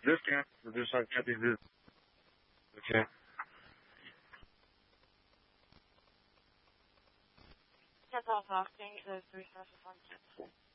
discount. I've got these discounts. Okay. That's all talking. The 3 stars of 1 cent.